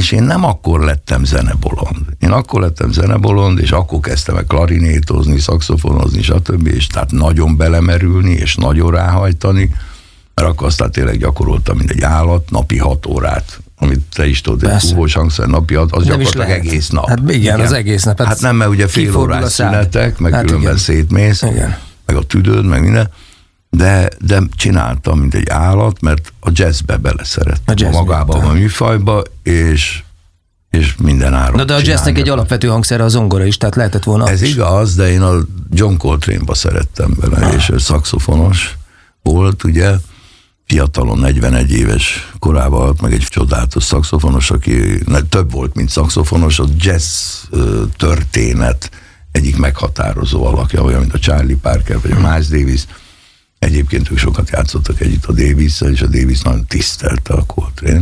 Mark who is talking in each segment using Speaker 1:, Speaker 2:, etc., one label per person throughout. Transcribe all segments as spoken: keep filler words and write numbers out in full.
Speaker 1: És én nem akkor lettem zenebolond. Én akkor lettem zenebolond, és akkor kezdtem el klarinétozni, szaxofonozni, stb. És tehát nagyon belemerülni, és nagyon ráhajtani, mert akkor aztán tényleg gyakoroltam, mint egy állat, napi hat órát, amit te is tudod, egy húvós hangszer napi hat, az nem gyakorlatilag egész nap.
Speaker 2: Hát igen, igen, az egész nap.
Speaker 1: Hát, hát nem, mert ugye fél órás szünetek, meg hát különben igen. szétmész, igen. meg a tüdőd, meg minden. De, de csináltam, mint egy állat, mert a jazzbe beleszerettem. A jazz magában a műfajba, és, és minden áron.
Speaker 2: Na de a jazznek egy alapvető hangszere a zongora is, tehát lehetett volna.
Speaker 1: Ez igaz, de én a John Coltrane-ba szerettem bele, ah. és ő szaxofonos volt, ugye, fiatalon, negyvenegy éves korában halt meg egy csodálatos szaxofonos, aki több volt, mint szaxofonos, a jazz történet egyik meghatározó alakja, olyan, mint a Charlie Parker, vagy a Miles Davis. Egyébként ők sokat játszottak együtt a Davis-szel, és a Davis nagyon tisztelte a Coltrane.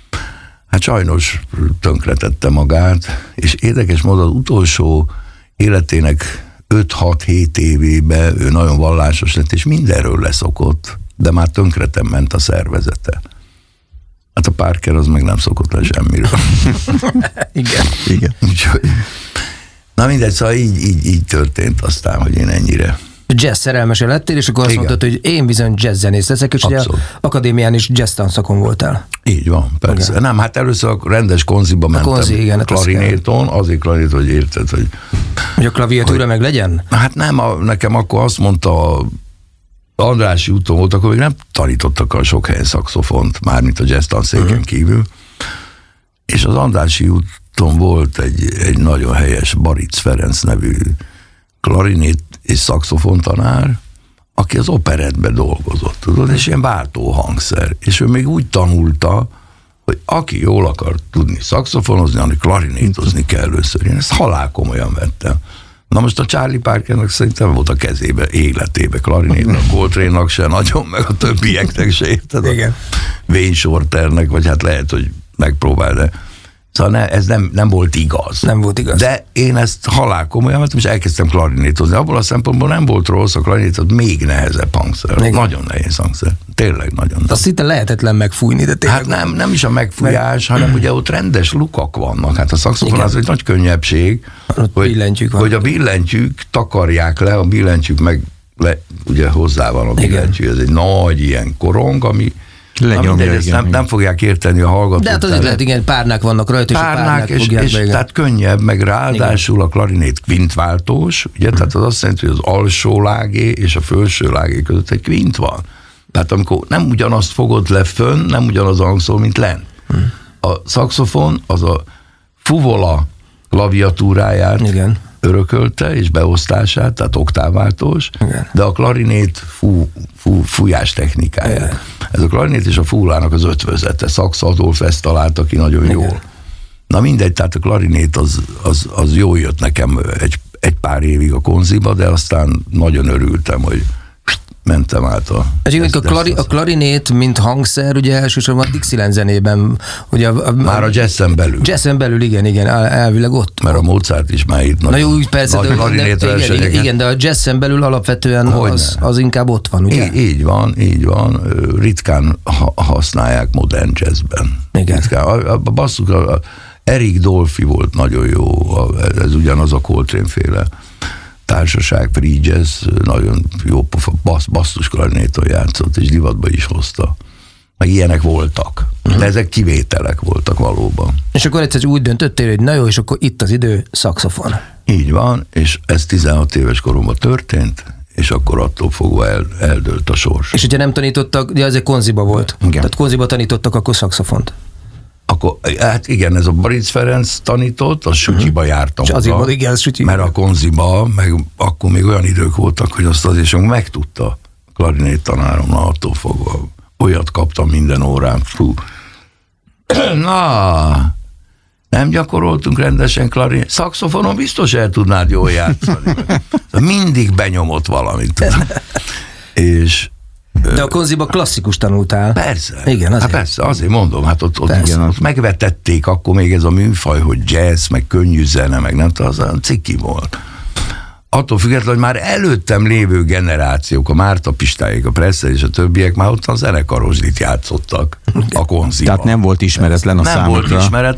Speaker 1: Hát sajnos tönkretette magát, és érdekes módon az utolsó életének öt-hat-hét évében ő nagyon vallásos lett, és mindenről leszokott, de már tönkreten ment a szervezete. Hát a Parker az meg nem szokott le semmiről.
Speaker 2: Igen.
Speaker 1: Igen. Úgyhogy, na mindegy, szóval így, így, így történt aztán, hogy én ennyire
Speaker 2: jazz szerelmese lettél, és akkor azt igen. mondtad, hogy én bizony jazz zenész leszek, és ugye akadémián is jazz tanszakon voltál.
Speaker 1: Így van, persze. Okay. Nem, hát először a rendes konziba a mentem konzi, igen, klarinéton, azért klarínét, hogy érted, hogy...
Speaker 2: Hogy a klaviatúra meg legyen?
Speaker 1: Hát nem, a, nekem akkor azt mondta a Andrássy úton volt, akkor még nem tanítottak a sok helyen szaxofont, mármint a jazz tanszéken uh-huh. kívül, és az Andrássy úton volt egy, egy nagyon helyes Baric Ferenc nevű klarinét és szaxofon tanár, aki az operettben dolgozott, tudod, és ilyen váltó hangszer. És ő még úgy tanulta, hogy aki jól akar tudni szaxofonozni, annak klarinétozni kell először. Én ezt halálkomolyan vettem. Na most a Charlie Parkernek szerintem volt a kezébe, életébe klarinét, a Coltrane-nak se nagyon, meg a többieknek se, érted?
Speaker 2: Igen.
Speaker 1: Wayne Shorternek, vagy hát lehet, hogy megpróbál, de szóval ne, ez nem, nem volt igaz.
Speaker 2: Nem volt igaz.
Speaker 1: De én ezt halál komolyan vettem, és elkezdtem klarinétozni. Abból a szempontból nem volt rossz, a klarinét az még nehezebb hangszer. Igen. Nagyon nehéz hangszer. Tényleg nagyon.
Speaker 2: Azt szinte lehetetlen megfújni, de tényleg...
Speaker 1: Hát nem, nem is a megfújás, meg... hanem ugye ott rendes lukak vannak. Hát a szaxofon az egy nagy könnyebbség, hogy, hogy a billentyűk takarják le, a billentyűk meg le, ugye hozzá van a billentyű. Ez egy nagy ilyen korong, ami lenyomja, ezt nem, nem fogják érteni a hallgatók.
Speaker 2: De hát azért lehet, igen, párnák vannak rajta,
Speaker 1: párnák,
Speaker 2: és a párnák
Speaker 1: és,
Speaker 2: fogják
Speaker 1: és
Speaker 2: be,
Speaker 1: tehát könnyebb, meg ráadásul igen. a klarinét kvintváltós, ugye, hmm. tehát az azt jelenti, hogy az alsó lágé és a felső lágé között egy kvint van. Tehát amikor nem ugyanazt fogod le fönn, nem ugyanaz a hangszól, mint lent. Hmm. A szaxofon az a fuvola klaviatúráját igen. örökölte, és beosztását, tehát oktávváltós, igen. de a klarinét fú, fú, fújás technikája. Igen. Ez a klarinét és a fúlának az ötvözete. Sax Adolf ezt találta ki nagyon igen. jól. Na mindegy, tehát a klarinét az, az, az jól jött nekem egy, egy pár évig a konziba, de aztán nagyon örültem, hogy mentem át a...
Speaker 2: Ezt, a, klari, a klarinét, mint hangszer, ugye elsősorban a Dixieland zenében, ugye a, a,
Speaker 1: már a jazzen belül.
Speaker 2: Jazzen belül, igen, igen, elvileg ott.
Speaker 1: Mert a Mozart is már itt
Speaker 2: nagy, na jó, úgy persze, nagy de, de, igen, igen, igen, de a jazzen belül alapvetően az, az inkább ott van, ugye?
Speaker 1: Így, így van, így van. Ritkán használják modern jazzben.
Speaker 2: Igen.
Speaker 1: Ritkán. A, a basszuk, a, a Eric Dolphy volt nagyon jó, a, ez ugyanaz a Coltrane-féle társaság, free jazz, nagyon jó bassz, basszus klarinéton játszott, és divatba is hozta. Meg ilyenek voltak. Uh-huh. De ezek kivételek voltak valóban.
Speaker 2: És akkor egyszer úgy döntöttél, hogy na jó, és akkor itt az idő, szaxofon.
Speaker 1: Így van, és ez tizenhat éves koromban történt, és akkor attól fogva el, eldőlt a sors.
Speaker 2: És hogyha nem tanítottak, ugye ez egy konziba volt. Igen. Tehát konziba tanítottak, akkor szaxofont.
Speaker 1: Akkor, hát igen, ez a Baric Ferenc tanított, az Sütyiba uh-huh. jártam
Speaker 2: oda, azért, igen, Sütyi.
Speaker 1: Mert a konziba, meg akkor még olyan idők voltak, hogy azt azért sem megtudta a klarinét tanárom, na attól fogva. Olyat kaptam minden órán. Fú. Na, nem gyakoroltunk rendesen klarinét. Szaxofonon biztos el tudnád jól játszani. Mindig benyomott valamit. És
Speaker 2: de a konziba klasszikus tanultál.
Speaker 1: Persze.
Speaker 2: Igen, azért.
Speaker 1: Hát persze, azért mondom, hát ott, ott, igen, ott megvetették akkor még ez a műfaj, hogy jazz, meg könnyű zene, meg nem tudom, az olyan ciki volt. Attól függetlenül, hogy már előttem lévő generációk, a Márta Pistáék, a Presser és a többiek már ott a zenekarosdit játszottak a konziba.
Speaker 3: Tehát nem volt ismeretlen a
Speaker 1: nem
Speaker 3: számukra.
Speaker 1: Nem volt ismeretlen.